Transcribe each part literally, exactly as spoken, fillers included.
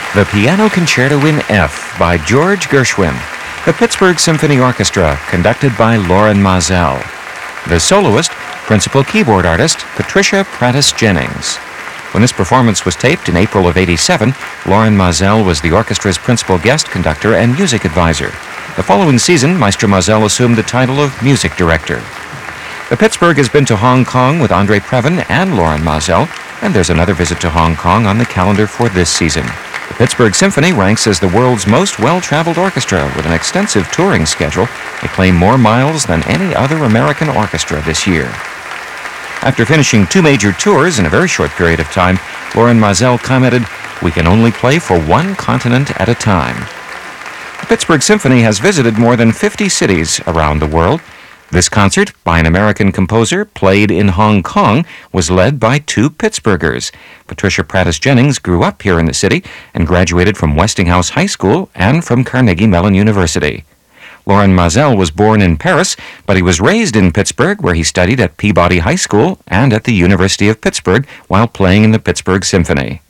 The Piano Concerto in F by George Gershwin. The Pittsburgh Symphony Orchestra, conducted by Loren Maazel. The soloist, principal keyboard artist, Patricia Prattis Jennings. When this performance was taped in April of eighty-seven, Loren Maazel was the orchestra's principal guest conductor and music advisor. The following season, Maestro Maazel assumed the title of music director. The Pittsburgh has been to Hong Kong with Andre Previn and Loren Maazel, and there's another visit to Hong Kong on the calendar for this season. The Pittsburgh Symphony ranks as the world's most well-traveled orchestra with an extensive touring schedule. They claim more miles than any other American orchestra this year. After finishing two major tours in a very short period of time, Loren Maazel commented, "We can only play for one continent at a time." The Pittsburgh Symphony has visited more than fifty cities around the world. This concert, by an American composer, played in Hong Kong, was led by two Pittsburghers. Patricia Prattis Jennings grew up here in the city and graduated from Westinghouse High School and from Carnegie Mellon University. Loren Maazel was born in Paris, but he was raised in Pittsburgh, where he studied at Peabody High School and at the University of Pittsburgh while playing in the Pittsburgh Symphony.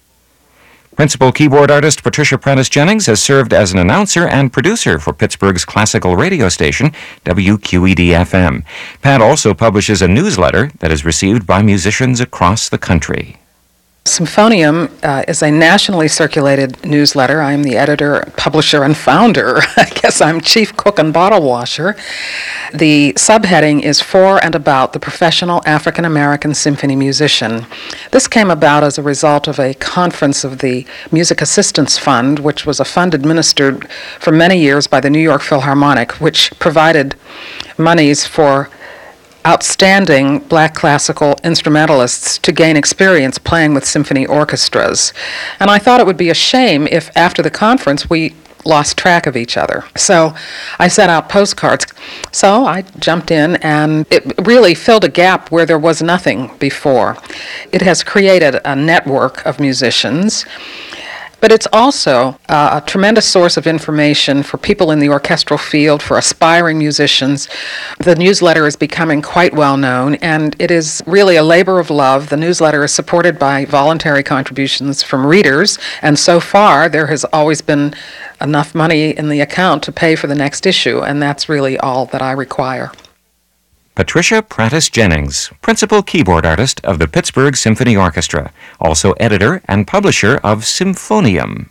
Principal keyboard artist Patricia Prattis Jennings has served as an announcer and producer for Pittsburgh's classical radio station, W Q E D F M. Pat also publishes a newsletter that is received by musicians across the country. Symphonium uh, is a nationally circulated newsletter. I'm the editor, publisher, and founder. I guess I'm chief cook and bottle washer. The subheading is For and About the Professional African American Symphony Musician. This came about as a result of a conference of the Music Assistance Fund, which was a fund administered for many years by the New York Philharmonic, which provided monies for outstanding black classical instrumentalists to gain experience playing with symphony orchestras. And I thought it would be a shame if after the conference we lost track of each other. So I sent out postcards. So I jumped in, and it really filled a gap where there was nothing before. It has created a network of musicians, but it's also uh, a tremendous source of information for people in the orchestral field, for aspiring musicians. The newsletter is becoming quite well known, and it is really a labor of love. The newsletter is supported by voluntary contributions from readers, and so far there has always been enough money in the account to pay for the next issue, and that's really all that I require. Patricia Prattis Jennings, principal keyboard artist of the Pittsburgh Symphony Orchestra, also editor and publisher of Symphonium.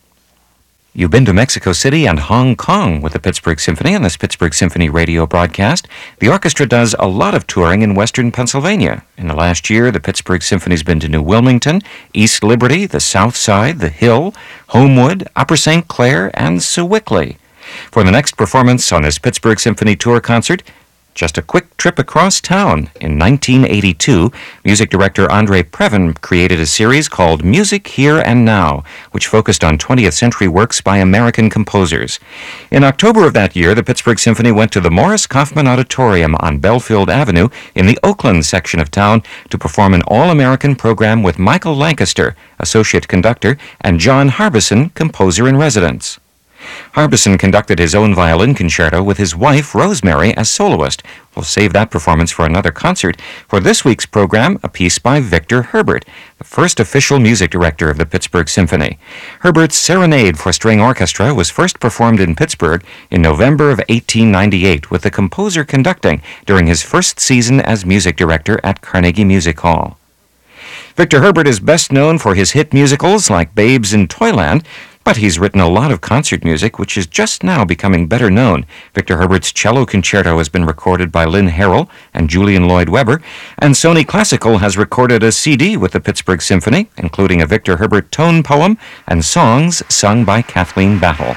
You've been to Mexico City and Hong Kong with the Pittsburgh Symphony on this Pittsburgh Symphony radio broadcast. The orchestra does a lot of touring in western Pennsylvania. In the last year, the Pittsburgh Symphony's been to New Wilmington, East Liberty, the South Side, the Hill, Homewood, Upper Saint Clair, and Sewickley. For the next performance on this Pittsburgh Symphony tour concert, just a quick trip across town. In nineteen eighty-two, music director Andre Previn created a series called Music Here and Now, which focused on twentieth century works by American composers. In October of that year, the Pittsburgh Symphony went to the Morris Kaufman Auditorium on Belfield Avenue in the Oakland section of town to perform an all-American program with Michael Lancaster, associate conductor, and John Harbison, composer in residence. Harbison conducted his own violin concerto with his wife, Rosemary, as soloist. We'll save that performance for another concert. For this week's program, a piece by Victor Herbert, the first official music director of the Pittsburgh Symphony. Herbert's Serenade for String Orchestra was first performed in Pittsburgh in November of eighteen ninety-eight, with the composer conducting during his first season as music director at Carnegie Music Hall. Victor Herbert is best known for his hit musicals like Babes in Toyland, but he's written a lot of concert music, which is just now becoming better known. Victor Herbert's cello concerto has been recorded by Lynn Harrell and Julian Lloyd Webber, and Sony Classical has recorded a C D with the Pittsburgh Symphony, including a Victor Herbert tone poem and songs sung by Kathleen Battle.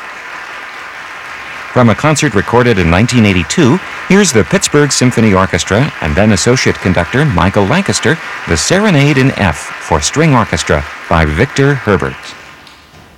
From a concert recorded in nineteen eighty-two, here's the Pittsburgh Symphony Orchestra and then associate conductor Michael Lancaster, the Serenade in F for String Orchestra by Victor Herbert.